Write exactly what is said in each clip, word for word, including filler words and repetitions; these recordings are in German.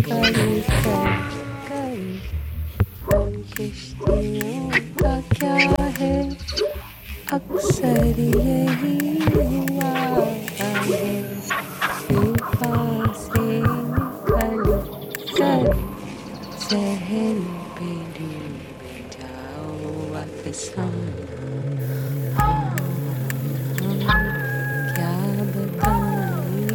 करी करी करी मन किश्तियों का क्या है अक्सर यही हुआ है शिफा से निकल कर सहल पे डूब जाओ वापस हम क्या बताएं.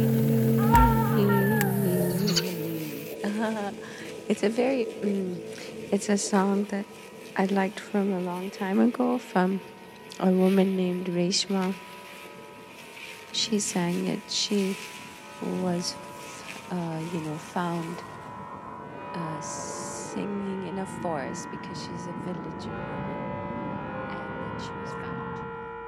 It's a very mm, it's a song that I liked from a long time ago from a woman named Reshma. She sang it. She was, uh, you know, found uh, singing in a forest because she's a villager woman, and then she was found.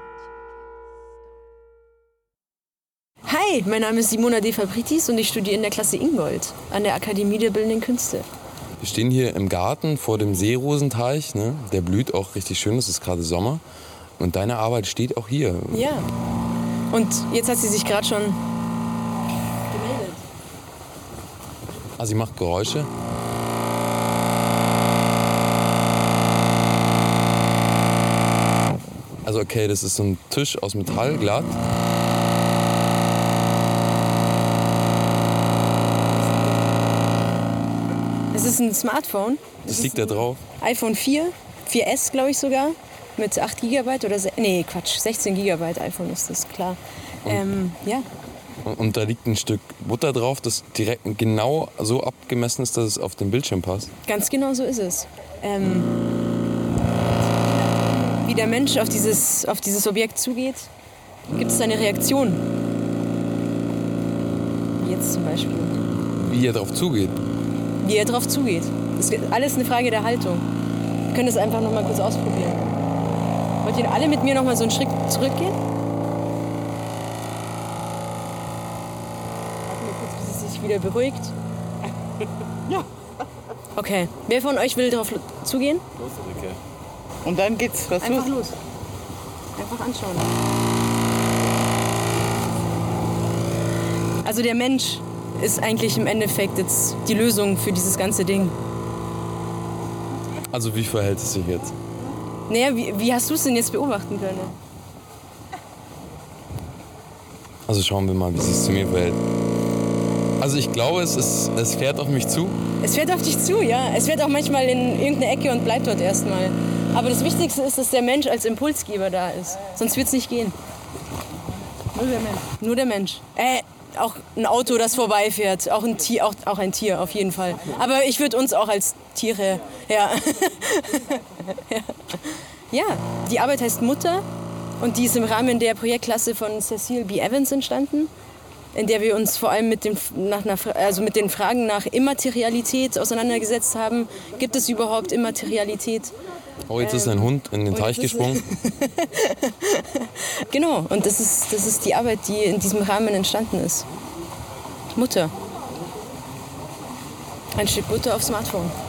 Hi, mein Name ist Simona De Fabritis und ich studiere in der Klasse Ingold an der Akademie der Bildenden Künste. Wir stehen hier im Garten vor dem Seerosenteich, ne? Der blüht auch richtig schön, es ist gerade Sommer. Und deine Arbeit steht auch hier. Ja. Und jetzt hat sie sich gerade schon gemeldet. Ah, sie macht Geräusche. Also okay, das ist so ein Tisch aus Metall, glatt. Es ist ein Smartphone. Das liegt da drauf. iPhone vier, vier S glaube ich sogar, mit acht Gigabyte oder, se- nee Quatsch, sechzehn Gigabyte iPhone ist das, klar. Ähm, ja. Und, und da liegt ein Stück Butter drauf, das direkt genau so abgemessen ist, dass es auf den Bildschirm passt. Ganz genau so ist es. Ähm, wie der Mensch auf dieses, auf dieses Objekt zugeht, gibt es eine Reaktion. Wie jetzt zum Beispiel. Wie er drauf zugeht. Wie er drauf zugeht. Das ist alles eine Frage der Haltung. Wir können das einfach noch mal kurz ausprobieren. Wollt ihr alle mit mir noch mal so einen Schritt zurückgehen? Warten wir kurz, bis es sich wieder beruhigt. Ja. Okay. Wer von euch will drauf zugehen? Los, Ulrike. Und dann geht's was Einfach los. los. Einfach anschauen. Also der Mensch ist eigentlich im Endeffekt jetzt die Lösung für dieses ganze Ding. Also wie verhält es sich jetzt? Naja, wie, wie hast du es denn jetzt beobachten können? Also schauen wir mal, wie es sich zu mir verhält. Also ich glaube, es, ist, es fährt auf mich zu. Es fährt auf dich zu, ja. Es fährt auch manchmal in irgendeine Ecke und bleibt dort erstmal. Aber das Wichtigste ist, dass der Mensch als Impulsgeber da ist. Sonst wird es nicht gehen. Nur der Mensch. Nur der Mensch. Äh, auch ein Auto, das vorbeifährt. Auch ein Tier, auch, auch ein Tier auf jeden Fall. Aber ich würde uns auch als Tiere, ja. ja. Ja, die Arbeit heißt Mutter und die ist im Rahmen der Projektklasse von Cecile B. Evans entstanden, in der wir uns vor allem mit den, nach einer, also mit den Fragen nach Immaterialität auseinandergesetzt haben. Gibt es überhaupt Immaterialität? Oh, jetzt ist ein Hund in den Oh, Teich jetzt ist- gesprungen. Genau, und das ist, das ist die Arbeit, die in diesem Rahmen entstanden ist. Mutter. Ein Stück Butter auf Smartphone.